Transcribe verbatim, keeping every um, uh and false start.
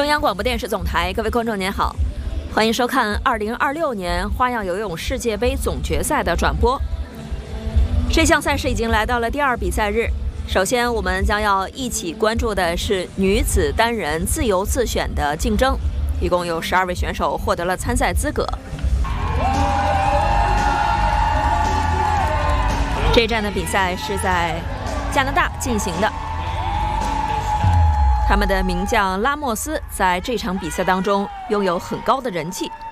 中央广播电视总台，各位观众您好，欢迎收看二零二六年花样游泳世界杯总决赛的转播。这项赛事已经来到了第二比赛日，首先我们将要一起关注的是女子单人自由自选的竞争，一共有十二位选手获得了参赛资格。这一站的比赛是在加拿大进行的。他们的名将拉莫斯在这场比赛当中拥有很高的人气。